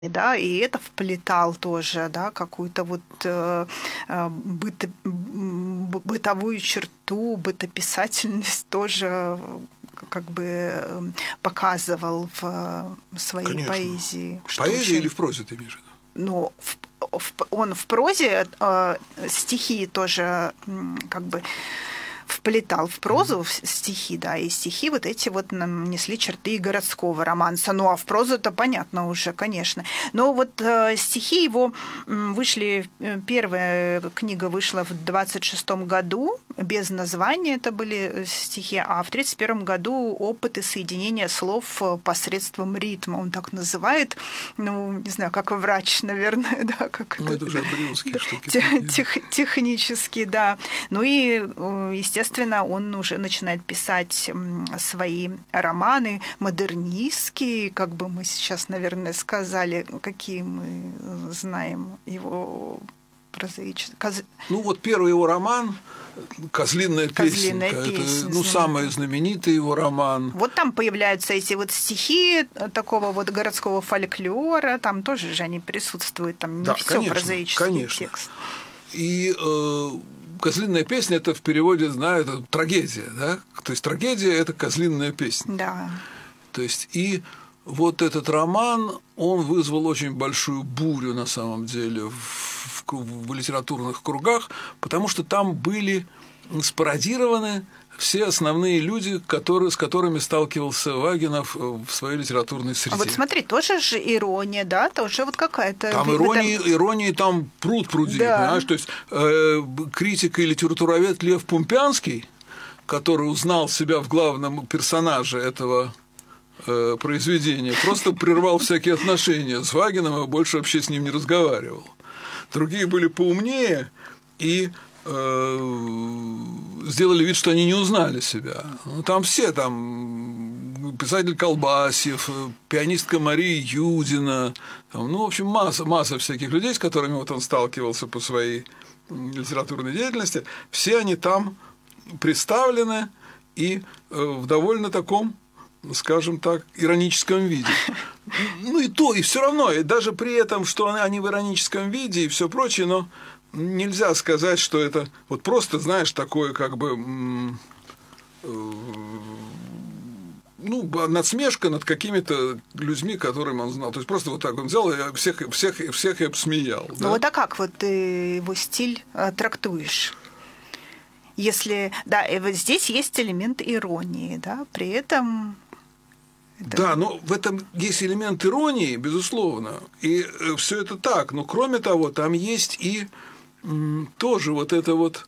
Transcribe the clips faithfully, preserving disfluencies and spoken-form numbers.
да, и это вплетал тоже, да, какую-то вот э, э, быто, бытовую черту, бытописательность тоже как бы э, показывал в своей Конечно. поэзии. В поэзии очень... или в прозе ты имеешь в виду? Ну, в, в, он в прозе э, стихи тоже как бы вплетал в прозу, в стихи, да, и стихи вот эти вот нам несли черты городского романса. Ну, а в прозу это понятно уже, конечно. Но вот э, стихи его вышли, первая книга вышла в двадцать шестом году, без названия это были стихи, а в тридцать первом году опыты соединения слов посредством ритма, он так называет, ну, не знаю, как врач, наверное, да, как ну, это... это уже брюнские штуки. Тех, технически, да. Ну и, естественно, Естественно, он уже начинает писать свои романы модернистские, как бы мы сейчас, наверное, сказали, какие мы знаем его прозаические. Коз... Ну вот первый его роман «Козлиная песенка». «Козлиная песня», это ну, самый знаменитый его роман. Вот там появляются эти вот стихи такого вот городского фольклора, там тоже же они присутствуют, там не да, все конечно, прозаический конечно. текст. И э, «Козлиная песня» – это в переводе, знаю, это трагедия, да? То есть трагедия – это козлиная песня. Да. То есть и вот этот роман, он вызвал очень большую бурю на самом деле в, в, в литературных кругах, потому что там были спародированы все основные люди, которые, с которыми сталкивался Вагинов в своей литературной среде. А вот смотри, тоже же ирония, да, тоже вот какая-то... Там иронии, этом... иронии там пруд пруди, да. Понимаешь? То есть э, критик и литературовед Лев Пумпянский, который узнал себя в главном персонаже этого э, произведения, просто прервал всякие отношения с Вагином и больше вообще с ним не разговаривал. Другие были поумнее и сделали вид, что они не узнали себя. Ну, там все, там писатель Колбасев, пианистка Мария Юдина, там, ну, в общем, масса, масса всяких людей, с которыми вот он сталкивался по своей литературной деятельности, все они там представлены и в довольно таком, скажем так, ироническом виде. Ну и то, и все равно, и даже при этом, что они в ироническом виде и все прочее, но нельзя сказать, что это вот просто, знаешь, такое как бы ну, насмешка над какими-то людьми, которым он знал. То есть просто вот так он взял и всех, всех, всех и обсмеял. Ну да? Вот а как вот ты его стиль трактуешь? Если, да, и вот здесь есть элемент иронии, да, при этом... Это... Да, но в этом есть элемент иронии, безусловно, и все это так. Но кроме того, там есть и тоже вот это вот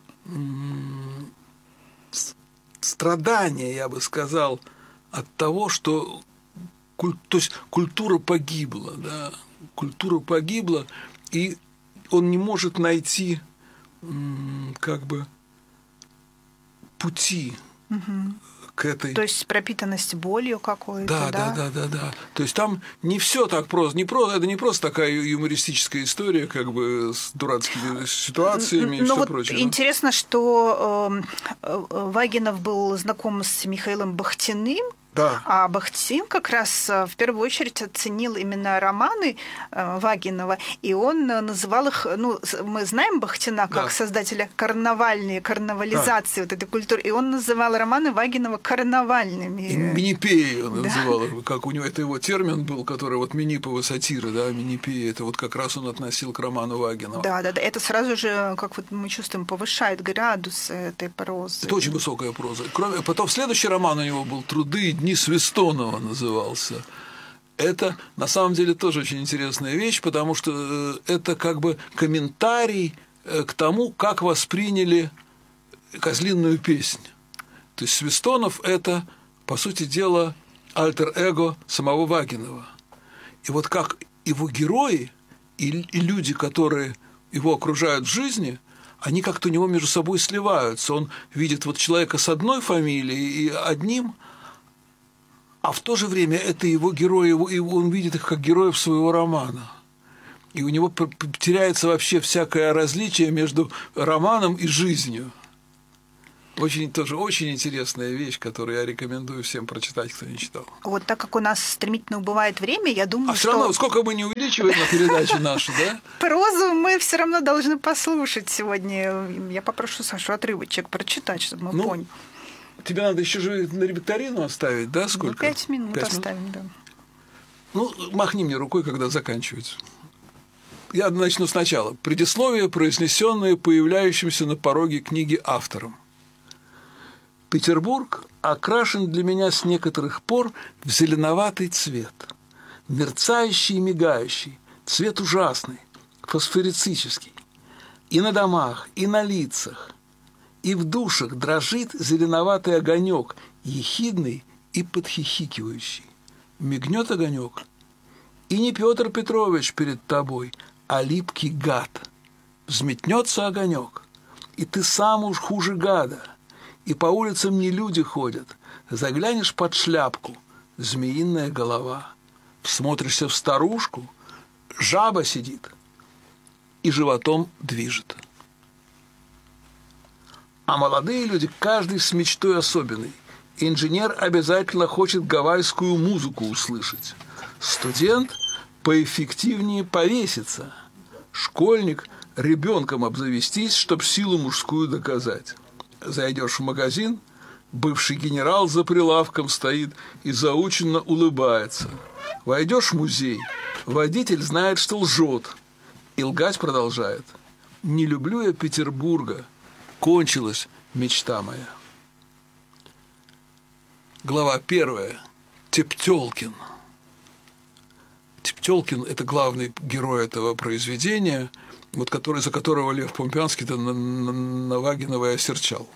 страдание, я бы сказал, от того, что то есть культура погибла, да, культура погибла, и он не может найти как бы пути угу. к этой... То есть пропитанность болью какой-то, да, да? Да, да, да, да. То есть там не все так просто, не просто, это не просто такая юмористическая история, как бы с дурацкими ситуациями и Но все вот прочее. Интересно, что э, Вагинов был знаком с Михаилом Бахтиным. Да. А Бахтин как раз в первую очередь оценил именно романы Вагинова, и он называл их, ну, мы знаем Бахтина как да. создателя карнавальной, карнавализации да. вот этой культуры, и он называл романы Вагинова карнавальными. И Минипеи он да. называл, как у него, это его термин был, который вот Минипова сатира, да, Минипеи, это вот как раз он относил к роману Вагинова. Да, да, да, это сразу же, как вот мы чувствуем, повышает градус этой прозы. Это очень высокая проза. Кроме, потом следующий роман у него был «Труды дни Свистонова» назывался. Это на самом деле тоже очень интересная вещь, потому что это как бы комментарий к тому, как восприняли «Козлиную песню». То есть Свистонов – это, по сути дела, альтер-эго самого Вагинова. И вот как его герои и, и люди, которые его окружают в жизни, они как-то у него между собой сливаются. Он видит вот человека с одной фамилией и одним, а в то же время это его герои, и он видит их как героев своего романа. И у него теряется вообще всякое различие между романом и жизнью. Очень, тоже очень интересная вещь, которую я рекомендую всем прочитать, кто не читал. Вот так как у нас стремительно убывает время, я думаю, а что... все равно, сколько мы не увеличиваем на передачу нашу, да? Прозу мы все равно должны послушать сегодня. Я попрошу Сашу отрывочек прочитать, чтобы мы ну, поняли. Тебе надо еще же на викторину оставить, да, сколько? Ну, пять минут пять оставим, минут? да. Ну, махни мне рукой, когда заканчивается. Я начну сначала. Предисловие, произнесенное появляющимся на пороге книги автором. Петербург окрашен для меня с некоторых пор в зеленоватый цвет. Мерцающий и мигающий, цвет ужасный, фосфорицический. И на домах, и на лицах, и в душах дрожит зеленоватый огонек, ехидный и подхихикивающий. Мигнет огонек, и не Петр Петрович перед тобой, а липкий гад. Взметнется огонек, и ты сам уж хуже гада. И по улицам не люди ходят. Заглянешь под шляпку — змеиная голова. Всмотришься в старушку — жаба сидит и животом движет. А молодые люди, каждый с мечтой особенной. Инженер обязательно хочет гавайскую музыку услышать. Студент поэффективнее повеситься. Школьник — ребенком обзавестись, чтоб силу мужскую доказать. Зайдешь в магазин, бывший генерал за прилавком стоит и заученно улыбается. Войдешь в музей, водитель знает, что лжет, и лгать продолжает. Не люблю я Петербурга, кончилась мечта моя. Глава первая. Тептёлкин. Тептёлкин – это главный герой этого произведения, вот который, за которого Лев Помпянский-то Навагинова и осерчал.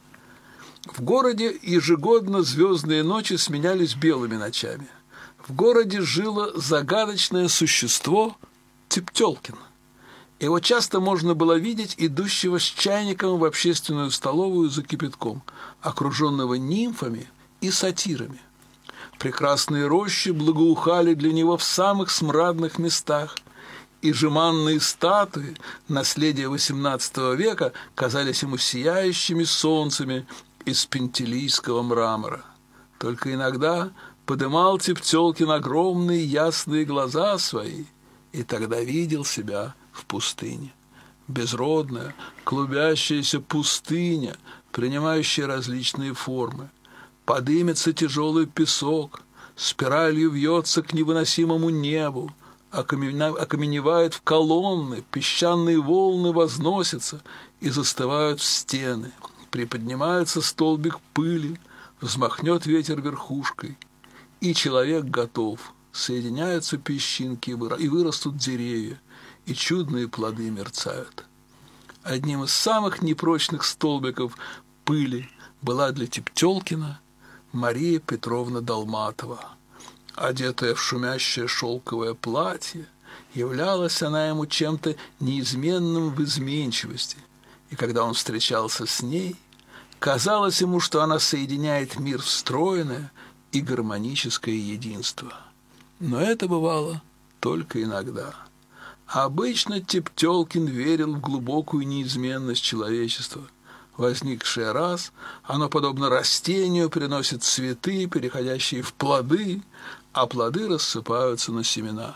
В городе ежегодно звездные ночи сменялись белыми ночами. В городе жило загадочное существо Тептёлкин. Его часто можно было видеть идущего с чайником в общественную столовую за кипятком, окруженного нимфами и сатирами. Прекрасные рощи благоухали для него в самых смрадных местах, и жеманные статуи, наследие восемнадцатого века, казались ему сияющими солнцами из пентелийского мрамора. Только иногда подымал Тептёлкин огромные ясные глаза свои, и тогда видел себя в пустыне. Безродная, клубящаяся пустыня, принимающая различные формы. Подымется тяжелый песок, спиралью вьется к невыносимому небу, окаменевает в колонны, песчаные волны возносятся и застывают в стены. Приподнимается столбик пыли, взмахнет ветер верхушкой, и человек готов. Соединяются песчинки, и вырастут деревья, и чудные плоды мерцают. Одним из самых непрочных столбиков пыли была для Тептёлкина Мария Петровна Долматова. Одетая в шумящее шелковое платье, являлась она ему чем-то неизменным в изменчивости, и когда он встречался с ней, казалось ему, что она соединяет мир в стройное и гармоническое единство. Но это бывало только иногда. Обычно Тептёлкин верил в глубокую неизменность человечества. Возникшее раз, оно, подобно растению, приносит цветы, переходящие в плоды, а плоды рассыпаются на семена.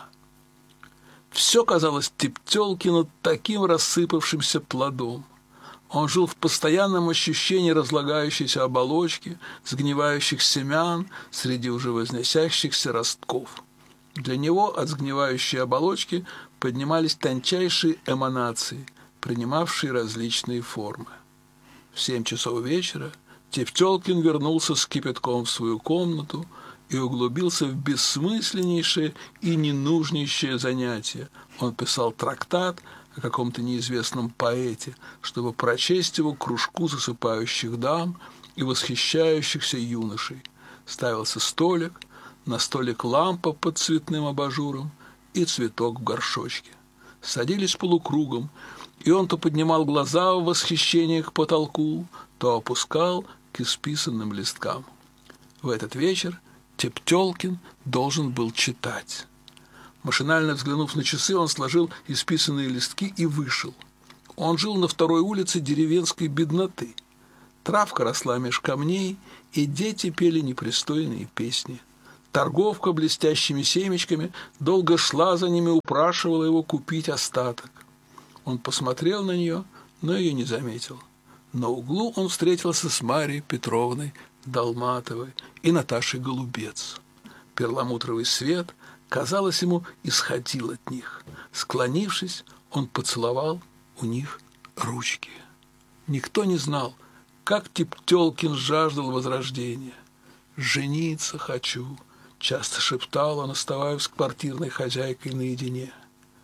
Все казалось Тептёлкину таким рассыпавшимся плодом. Он жил в постоянном ощущении разлагающейся оболочки, сгнивающих семян среди уже возносящихся ростков. Для него от сгнивающей оболочки поднимались тончайшие эманации, принимавшие различные формы. В семь часов вечера Тептёлкин вернулся с кипятком в свою комнату и углубился в бессмысленнейшее и ненужнейшее занятие. Он писал трактат о каком-то неизвестном поэте, чтобы прочесть его кружку засыпающих дам и восхищающихся юношей. Ставился столик, на столик лампа под цветным абажуром и цветок в горшочке. Садились полукругом, и он то поднимал глаза в восхищении к потолку, то опускал к исписанным листкам. В этот вечер Тептёлкин должен был читать. Машинально взглянув на часы, он сложил исписанные листки и вышел. Он жил на второй улице деревенской бедноты. Травка росла меж камней, и дети пели непристойные песни. Торговка блестящими семечками долго шла за ними, упрашивала его купить остаток. Он посмотрел на нее, но ее не заметил. На углу он встретился с Марьей Петровной Долматовой и Наташей Голубец. Перламутровый свет, казалось, ему исходил от них. Склонившись, он поцеловал у них ручки. Никто не знал, как Тептёлкин жаждал возрождения. «Жениться хочу», — часто шептал он, оставаясь с квартирной хозяйкой наедине.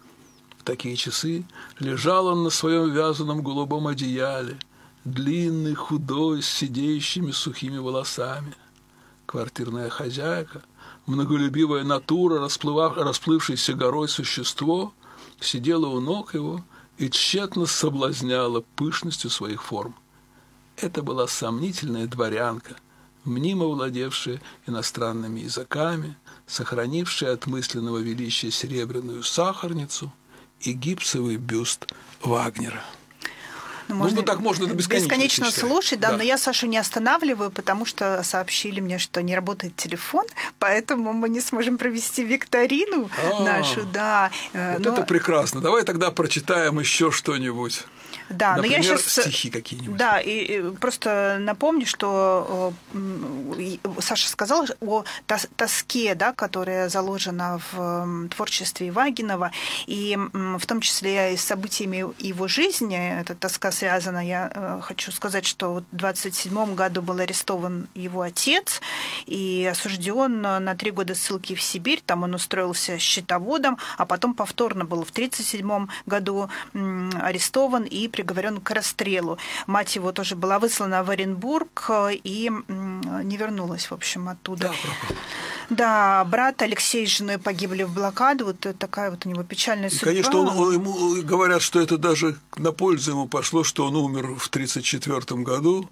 В такие часы лежал он на своем вязаном голубом одеяле, длинный, худой, с сидеющими сухими волосами. Квартирная хозяйка, многолюбивая натура, расплывав, расплывшееся горой существо, сидела у ног его и тщетно соблазняла пышностью своих форм. Это была сомнительная дворянка, мнимо владевшая иностранными языками, сохранившая от мысленного величия серебряную сахарницу и гипсовый бюст Вагнера. Ну, ну, можно, ну так можно до бесконечно, бесконечно слушать, да, да, но я Сашу не останавливаю, потому что сообщили мне, что не работает телефон, поэтому мы не сможем провести викторину А-а-а. нашу, да. Вот но... это прекрасно. Давай тогда прочитаем еще что-нибудь. Да, например, но я сейчас стихи какие-нибудь. Да, и, и просто напомню, что э, Саша сказал о тос- тоске, да, которая заложена в э, творчестве Ивагинова, и э, в том числе и с событиями его жизни. Эта тоска связана. Я э, хочу сказать, что в двадцать седьмом году был арестован его отец и осужден на три года ссылки в Сибирь. Там он устроился счетоводом, а потом повторно был в тридцать седьмом году э, арестован и приговорен к расстрелу. Мать его тоже была выслана в Оренбург и не вернулась, в общем, оттуда. Да, да, брат Алексей с женой погибли в блокаду. Вот такая вот у него печальная судьба. И, конечно, он, он, ему говорят, что это даже на пользу ему пошло, что он умер в тридцать четвёртом году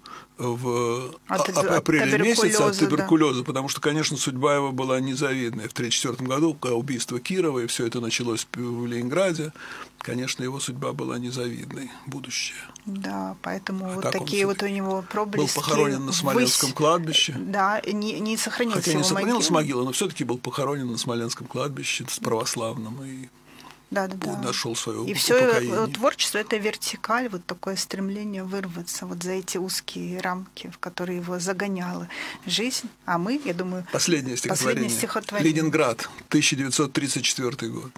в от, а, апреле месяце от туберкулеза, да. Потому что, конечно, судьба его была незавидная. В тридцать четвёртом году, когда убийство Кирова, и все это началось в Ленинграде, конечно, его судьба была незавидной, будущее. Да, поэтому а вот такие вот у него проблески. Был похоронен на Смоленском Высь... кладбище. Да, не, не сохранился Хотя его не сохранилась могила. могила, но все-таки был похоронен на Смоленском кладбище с православным и да, да, да. нашел свое и упокоение. Все творчество — это вертикаль, вот такое стремление вырваться вот за эти узкие рамки, в которые его загоняла жизнь. А мы, я думаю, последнее стихотворение. Последнее стихотворение. Ленинград, тысяча девятьсот тридцать четвёртый год.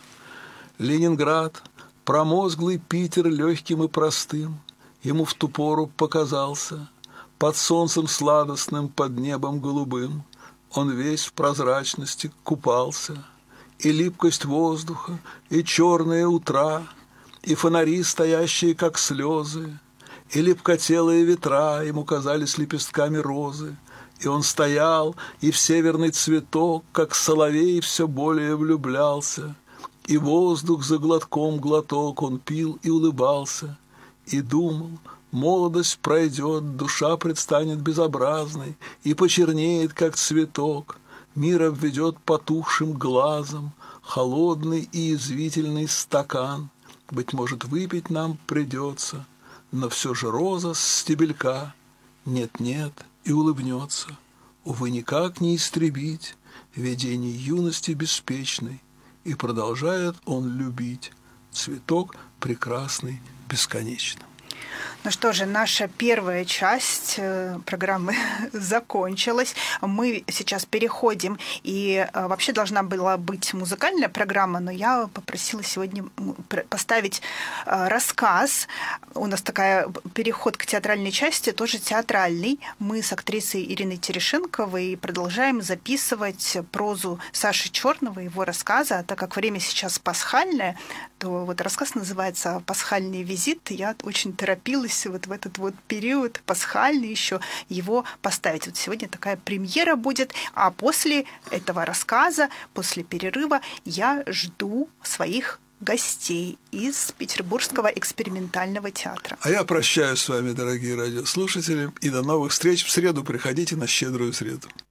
Ленинград, промозглый Питер легким и простым, ему в ту пору показался. Под солнцем сладостным, под небом голубым он весь в прозрачности купался. И липкость воздуха, и черные утра, и фонари, стоящие как слезы, и липкотелые ветра ему казались лепестками розы. И он стоял, и в северный цветок, как соловей, все более влюблялся. И воздух за глотком глоток он пил и улыбался, и думал: молодость пройдет, душа предстанет безобразной, и почернеет, как цветок, мир обведет потухшим глазом холодный и язвительный стакан. Быть может, выпить нам придется, но все же роза с стебелька нет-нет и улыбнется. Увы, никак не истребить видений юности беспечной, и продолжает он любить цветок прекрасный бесконечно. Ну что же, наша первая часть программы закончилась. Мы сейчас переходим, и вообще должна была быть музыкальная программа, но я попросила сегодня поставить рассказ. У нас такой переход к театральной части, тоже театральный. Мы с актрисой Ириной Терешенковой продолжаем записывать прозу Саши Черного, его рассказа. А так как время сейчас пасхальное, то вот рассказ называется «Пасхальный визит». Я очень торопилась вот в этот вот период пасхальный еще его поставить. Вот сегодня такая премьера будет, а после этого рассказа, после перерыва я жду своих гостей из Петербургского экспериментального театра. А я прощаюсь с вами, дорогие радиослушатели, и до новых встреч в среду. Приходите на щедрую среду.